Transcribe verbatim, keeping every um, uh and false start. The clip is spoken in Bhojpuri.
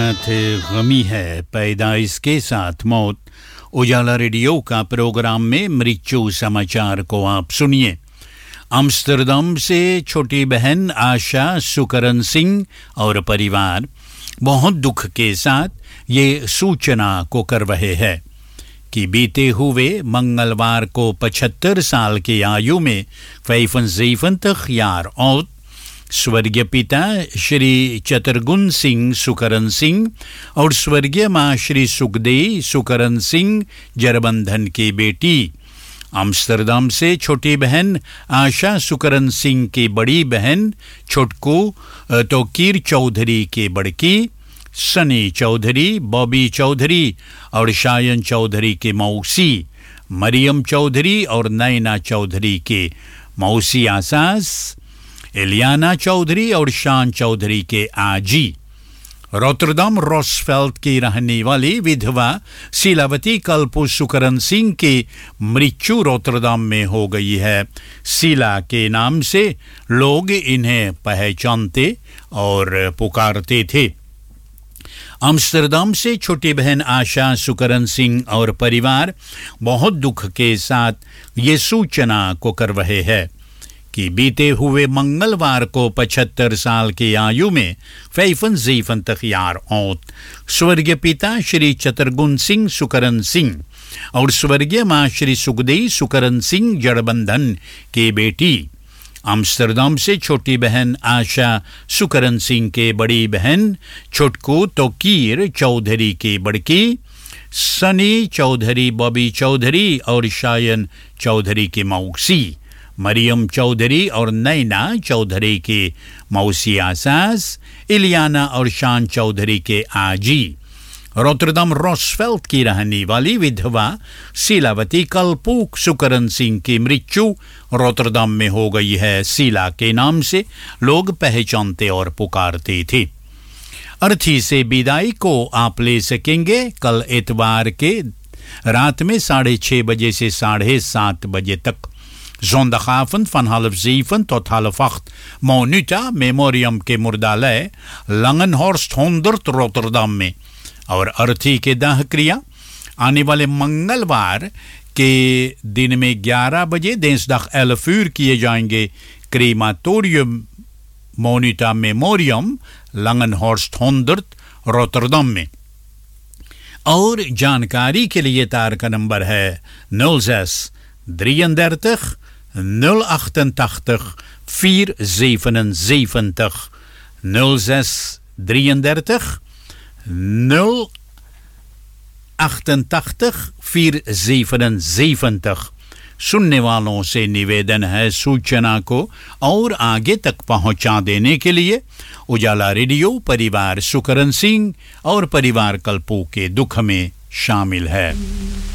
थे गमी है पैदाइश के साथ मौत। उजाला रेडियो का प्रोग्राम में मृत्यु समाचार को आप सुनिए। आम्स्टरडम से छोटी बहन आशा सुकरन सिंह और परिवार बहुत दुख के साथ ये सूचना को कर रहे हैं कि बीते हुए मंगलवार को पचहत्तर साल की आयु में vijfenzeventig jaar oud स्वर्गीय पिता श्री चतुर्गुण सिंह सुकरन सिंह और स्वर्गीय मां श्री सुखदेई सुकरन सिंह जरबंधन की बेटी आम्स्टरडम से छोटी बहन आशा सुकरन सिंह की बड़ी बहन छोटकू तोकीर चौधरी की बड़की सनी चौधरी बॉबी चौधरी और शायन चौधरी के मौसी मरियम चौधरी और नैना चौधरी के मौसी आसास एलियाना चौधरी और शान चौधरी के आजी रोटरडम रोसफेल्ड की रहने वाली विधवा शीलावती कल्पू सुकरन सिंह की मृत्यु रोटरडम में हो गई है। शीला के नाम से लोग इन्हें पहचानते और पुकारते थे। आम्स्टरडम से छोटी बहन आशा सुकरन सिंह और परिवार बहुत दुख के साथ ये सूचना को कर रहे हैं कि बीते हुए मंगलवार को पचहत्तर साल की आयु में vijfenzeventig jaar oud स्वर्गीय पिता श्री चतुर्गुण सिंह सुकरन सिंह और स्वर्गीय मां श्री सुखदेई सुकरन सिंह जड़बंधन की बेटी आम्स्टरडम से छोटी बहन आशा सुकरन सिंह के बड़ी बहन छोटकू तोकीर चौधरी की बड़की सनी चौधरी बॉबी चौधरी और शायन चौधरी की मौसी मरियम चौधरी और नैना चौधरी के मौसी आसास इलियाना और शान चौधरी के आजी रोटरडम रोसफेल्ड की रहने वाली विधवा शीलावती कल्पूक सुकरन सिंह की मृत्यु रोटरडम में हो गई है। शीला के नाम से लोग पहचानते और पुकारते थे। अर्थी से विदाई को आप ले सकेंगे कल इतवार के रात में साढ़े छः बजे से साढ़े सात बजे तक Zondagavond van half zeven tot half acht Monuta Memoriam के मुर्दालय लंगनहॉर्स्ट हॉन्डर्ट रोटरडम में और अर्थी के दाह क्रिया आने वाले मंगलवार के दिन में ग्यारह बजे दिnsdag elf uur किए जाएंगे क्रीमाटोरियम मोनुटा मेमोरियम लंगनहॉर्स्ट हॉन्डर्ट रोटरडम में। और जानकारी के लिए तार का नंबर है nul zes drieëndertig nul achtentachtig vier zevenenzeventig nul zes drieëndertig nul achtentachtig vier zevenenzeventig। सुनने वालों से निवेदन है सूचना को और आगे तक पहुंचा देने के लिए उजाला रेडियो परिवार सुकरन सिंह और परिवार कल्पू के दुख में शामिल है।